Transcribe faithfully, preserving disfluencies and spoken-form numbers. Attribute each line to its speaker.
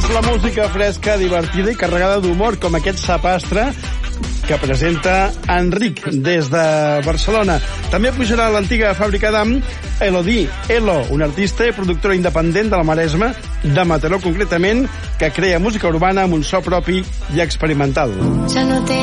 Speaker 1: és la música fresca, divertida i carregada d'humor, com aquest sapastre que presenta Enric des de Barcelona. També pujarà a l'antiga fàbrica d'Am Elodie Elo, una artista i productora independent de la Maresma, de Mataró concretament, que crea música urbana amb un so propi i experimental.
Speaker 2: Ja no té